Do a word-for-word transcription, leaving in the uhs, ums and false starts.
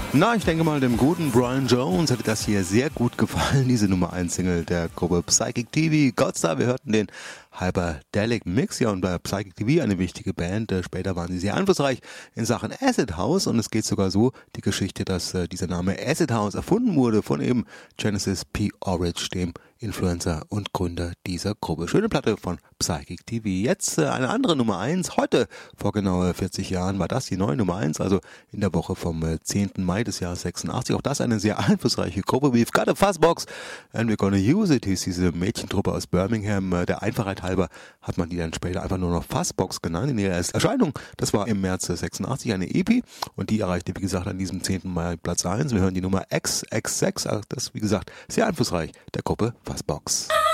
Na, ich denke mal, dem guten Brian Jones hätte das hier sehr gut gefallen, diese Nummer eins Single der Gruppe Psychic T V. Godstar, wir hörten den Hyperdelic Mix, ja, und bei Psychic T V eine wichtige Band. Äh, später waren sie sehr einflussreich in Sachen Acid House und es geht sogar so, die Geschichte, dass äh, dieser Name Acid House erfunden wurde von eben Genesis P. Orridge, dem Influencer und Gründer dieser Gruppe. Schöne Platte von Psychic T V. Jetzt äh, eine andere Nummer eins. Heute, vor genau vierzig Jahren, war das die neue Nummer eins, also in der Woche vom äh, zehnten Mai des Jahres sechsundachtzig. Auch das eine sehr einflussreiche Gruppe. We've got a Fuzzbox and we're gonna use it, hieß diese Mädchentruppe aus Birmingham. Äh, der Einfachheit halber hat man die dann später einfach nur noch Fuzzbox genannt in ihrer ersten Erscheinung. Das war im März sechsundachtzig eine E P und die erreichte, wie gesagt, an diesem zehnten Mai Platz eins. Wir hören die Nummer X X sechs, also das, wie gesagt, sehr einflussreich der Gruppe Fuzzbox.